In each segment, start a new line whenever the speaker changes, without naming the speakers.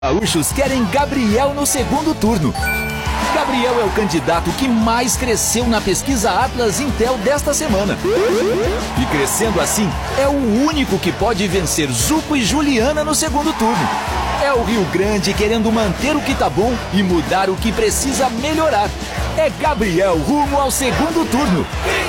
Gaúchos querem Gabriel no segundo turno. Gabriel é o candidato que mais cresceu na pesquisa Atlas Intel desta semana. E crescendo assim, é o único que pode vencer Zuco e Juliana no segundo turno. É o Rio Grande querendo manter o que tá bom e mudar o que precisa melhorar. É Gabriel rumo ao segundo turno.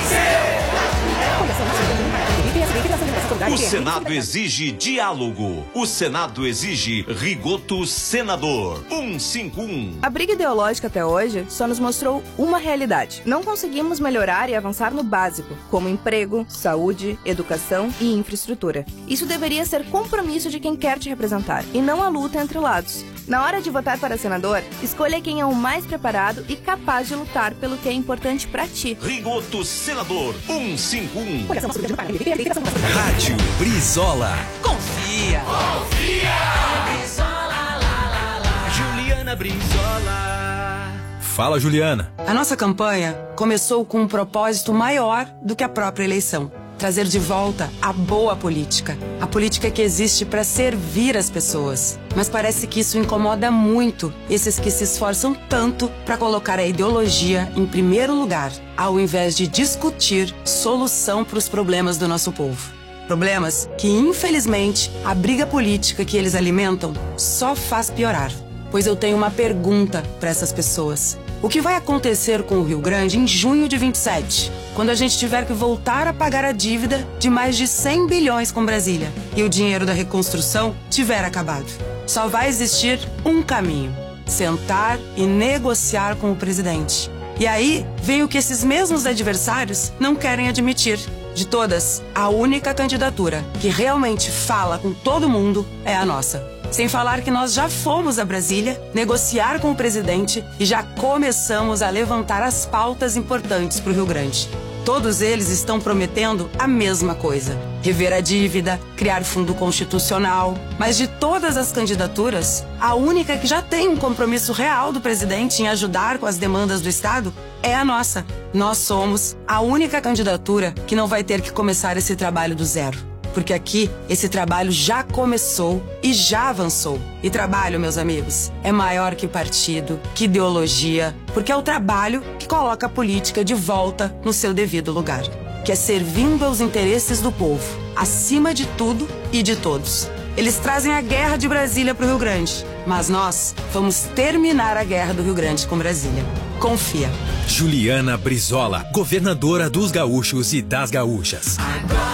O Senado exige diálogo. O Senado exige Rigoto senador. 151.
A briga ideológica até hoje só nos mostrou uma realidade. Não conseguimos melhorar e avançar no básico, como emprego, saúde, educação e infraestrutura. Isso deveria ser compromisso de quem quer te representar, e não a luta entre lados. Na hora de votar para senador, escolha quem é o mais preparado e capaz de lutar pelo que é importante para ti.
Rigoto senador. 151.
Rádio Brizola.
Confia.
Juliana Brizola. Fala, Juliana.
A nossa campanha começou com um propósito maior do que a própria eleição. Trazer de volta a boa política. A política que existe para servir as pessoas. Mas parece que isso incomoda muito esses que se esforçam tanto para colocar a ideologia em primeiro lugar, ao invés de discutir solução para os problemas do nosso povo. Problemas que, infelizmente, a briga política que eles alimentam só faz piorar. Pois eu tenho uma pergunta para essas pessoas. O que vai acontecer com o Rio Grande em junho de 27, quando a gente tiver que voltar a pagar a dívida de mais de 100 bilhões com Brasília e o dinheiro da reconstrução tiver acabado? Só vai existir um caminho: sentar e negociar com o presidente. E aí vem o que esses mesmos adversários não querem admitir. De todas, a única candidatura que realmente fala com todo mundo é a nossa. Sem falar que nós já fomos a Brasília negociar com o presidente e já começamos a levantar as pautas importantes para o Rio Grande. Todos eles estão prometendo a mesma coisa: rever a dívida, criar fundo constitucional. Mas de todas as candidaturas, a única que já tem um compromisso real do presidente em ajudar com as demandas do Estado é a nossa. Nós somos a única candidatura que não vai ter que começar esse trabalho do zero. Porque aqui, esse trabalho já começou e já avançou. E trabalho, meus amigos, é maior que partido, que ideologia, porque é o trabalho que coloca a política de volta no seu devido lugar, que é servindo aos interesses do povo, acima de tudo e de todos. Eles trazem a guerra de Brasília para o Rio Grande, mas nós vamos terminar a guerra do Rio Grande com Brasília. Confia.
Juliana Brizola, governadora dos gaúchos e das gaúchas.